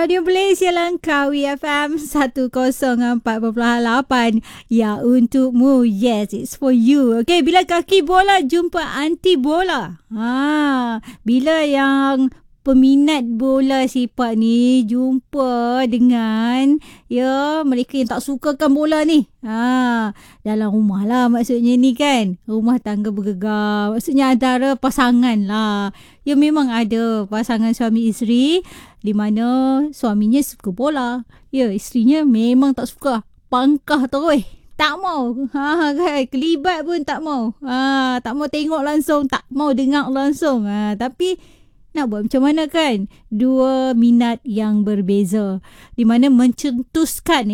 Radio Malaysia Langkawi FM 104.8 ya untukmu. Yes, it's for you. Okay, bila kaki bola jumpa anti bola. Bila yang peminat bola sepak ni jumpa dengan mereka yang tak sukakan bola ni. Dalam rumah lah maksudnya ni kan. Rumah tangga bergegar. Maksudnya antara pasangan lah. Ya memang ada pasangan suami isteri di mana suaminya suka bola. Ya isterinya memang tak suka. Pangkah terus. Tak mau. Kan? Kelibat pun tak mau. Tak mau tengok langsung. Tak mau dengar langsung. Tapi nak buat macam mana kan? Dua minat yang berbeza. Di mana mencetuskan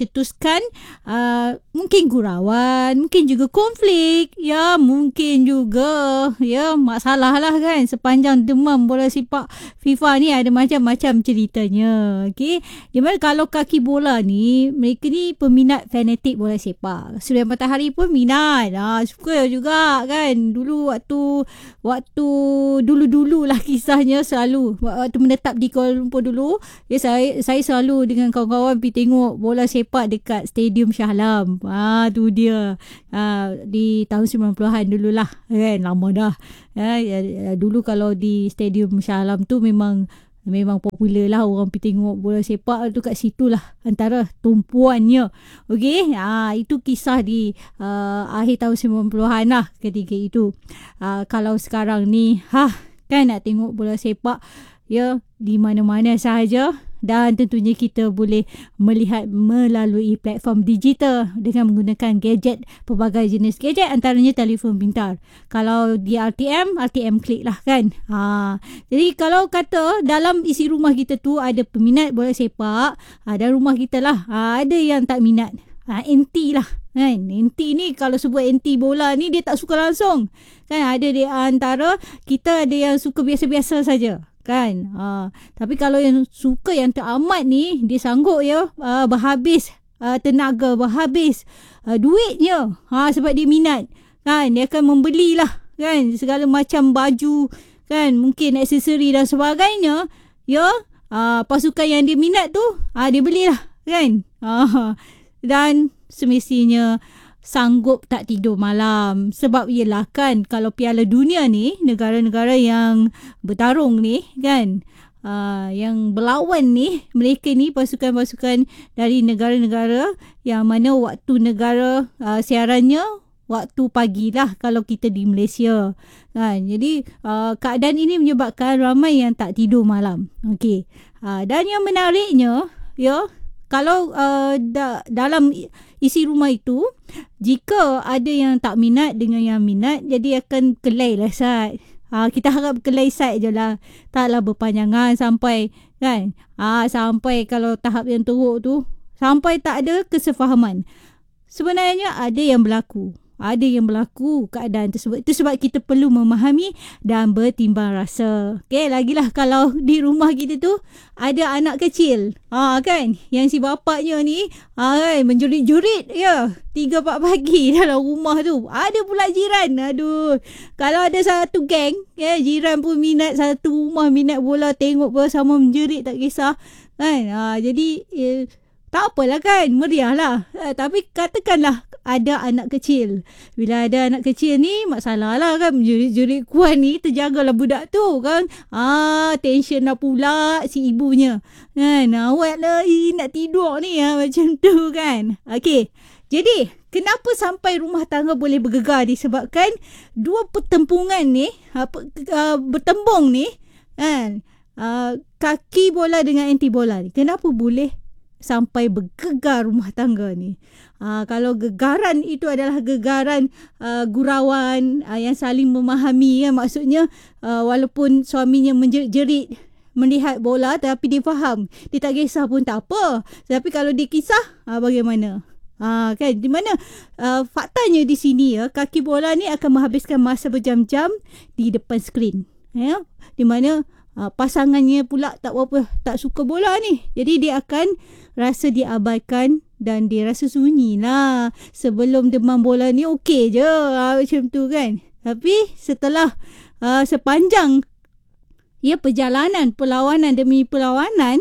mungkin gurauan, mungkin juga konflik, mungkin juga masalah lah kan. Sepanjang demam bola sepak FIFA ni ada macam-macam ceritanya. Okey. Di mana kalau kaki bola ni, mereka ni peminat fanatik bola sepak. Suria Matahari pun minat. Suka juga kan. Dulu waktu dulu-dulu lah kisahnya selalu waktu menetap di Kuala Lumpur dulu, saya selalu dengan kawan-kawan pergi tengok bola sepak dekat Stadium Shah Alam. Tu dia. Di tahun 90-an dululah kan, lama dah. Dulu kalau di Stadium Shah Alam tu memang popular lah orang pergi tengok bola sepak tu, kat situ lah antara tumpuannya. Okey, itu kisah di akhir tahun 90-an lah ketika itu. Kalau sekarang ni kan nak tengok bola sepak di mana-mana sahaja, dan tentunya kita boleh melihat melalui platform digital dengan menggunakan gadget, pelbagai jenis gadget, antaranya telefon pintar. Kalau di RTM klik lah kan. Jadi kalau kata dalam isi rumah kita tu ada peminat bola sepak, dan rumah kita lah ada yang tak minat, anti lah kan. Anti ni kalau sebut anti bola ni dia tak suka langsung kan. Ada di antara kita ada yang suka biasa-biasa saja kan. Tapi kalau yang suka yang teramat ni, dia sanggup berhabis tenaga, berhabis duitnya sebab dia minat kan. Dia akan membelilah kan segala macam baju kan, mungkin aksesori dan sebagainya. Pasukan yang dia minat tu dia belilah kan. Dan semestinya sanggup tak tidur malam. Sebab ialah kan, kalau Piala Dunia ni, negara-negara yang bertarung ni kan, yang berlawan ni, mereka ni pasukan-pasukan dari negara-negara yang mana waktu negara siarannya waktu pagi lah kalau kita di Malaysia kan. Jadi keadaan ini menyebabkan ramai yang tak tidur malam. Okey. Dan yang menariknya kalau dalam isi rumah itu, jika ada yang tak minat dengan yang minat, jadi akan kelai lah Sat. Kita harap kelai Sat je lah. Taklah berpanjangan sampai kan. Sampai kalau tahap yang teruk tu, sampai tak ada kesefahaman. Sebenarnya ada yang berlaku keadaan tersebut. Itu sebab kita perlu memahami dan bertimbang rasa. Okay, lagilah kalau di rumah kita tu ada anak kecil kan, yang si bapaknya ni menjurit-jurit 3-4 pagi dalam rumah tu. Ada pula jiran, aduh, kalau ada satu geng jiran pun minat, satu rumah minat bola, tengok bersama menjerit tak kisah kan. Jadi tak apalah kan, meriah lah. Tapi katakanlah ada anak kecil. Bila ada anak kecil ni, masalah lah kan. Jerit-jerit kuat ni, terjagalah budak tu kan. Tension dah pula si ibunya kan. Awak lah nak tidur ni macam tu kan. Okey, jadi kenapa sampai rumah tangga boleh bergegar? Disebabkan dua pertempungan ni, bertembung ni kan, kaki bola dengan anti bola ni. Kenapa boleh sampai bergegar rumah tangga ni? Kalau gegaran itu adalah gegaran gurauan yang saling memahami kan. Maksudnya walaupun suaminya menjerit-jerit melihat bola, tapi dia faham, dia tak kisah pun tak apa. Tapi kalau dia kisah, bagaimana? Kan, di mana faktanya di sini kaki bola ni akan menghabiskan masa berjam-jam di depan skrin di mana pasangannya pula tak suka bola ni. Jadi dia akan rasa diabaikan dan dia rasa sunyi lah. Sebelum demam bola ni okey je macam tu kan. Tapi setelah sepanjang perjalanan, perlawanan demi perlawanan,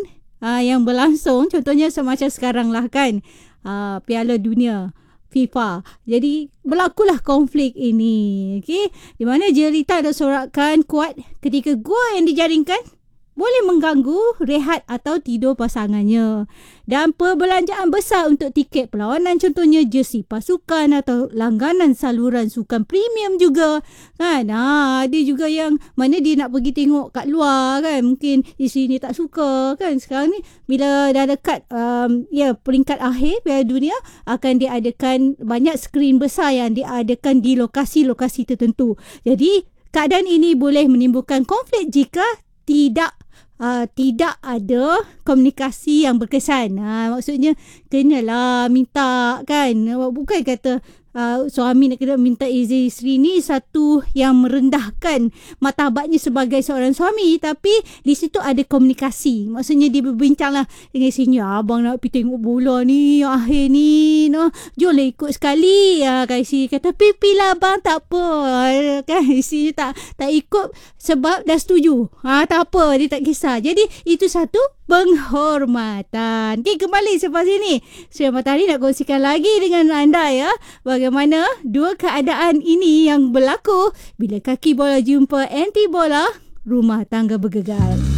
yang berlangsung, contohnya semacam sekarang lah kan, Piala Dunia FIFA. Jadi berlakulah konflik ini, okey, di mana jelita ada sorakan kuat ketika gol yang dijaringkan boleh mengganggu rehat atau tidur pasangannya. Dan perbelanjaan besar untuk tiket perlawanan, contohnya jersey pasukan atau langganan saluran sukan premium juga kan. Ada juga yang mana dia nak pergi tengok kat luar kan, mungkin isteri ni tak suka kan. Sekarang ni bila dah dekat peringkat akhir Piala Dunia, akan diadakan banyak skrin besar yang diadakan di lokasi-lokasi tertentu. Jadi keadaan ini boleh menimbulkan konflik jika tidak ada komunikasi yang berkesan. Maksudnya kenalah minta kan, bukan kata suami nak kena minta izin isteri ni satu yang merendahkan martabatnya sebagai seorang suami, tapi di situ ada komunikasi. Maksudnya dia berbincang lah dengan istrinya, abang nak pergi tengok bola ni akhir ni, jomlah ikut sekali. Kan isteri kata pipi lah abang, tak apa kan. Isteri tak ikut sebab dah setuju, tak apa, dia tak kisah. Jadi itu satu penghormatan. Okay, kembali selepas ini Suria Matahari nak kongsikan lagi dengan anda ya, bagaimana dua keadaan ini yang berlaku bila kaki bola jumpa anti bola, rumah tangga bergegar.